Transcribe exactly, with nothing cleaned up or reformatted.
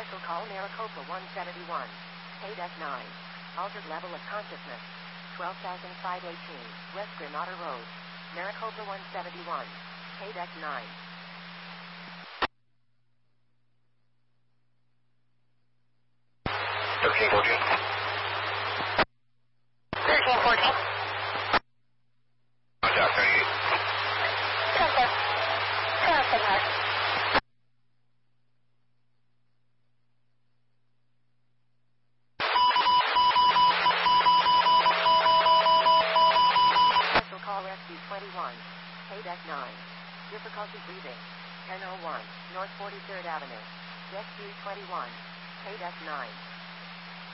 Special call Maricopa one seventy-one. Paid F nine. Altered level of consciousness. twelve thousand five hundred eighteen. West Granada Road. Maricopa one seventy-one. Paid F nine. thirteen fourteen. thirteen fourteen. Contact thirty-eight. Center. Center. Special call Rescue twenty-one. Paid F nine. Difficulty breathing. ten oh one. North forty-third Avenue. Rescue twenty-one. Paid F nine.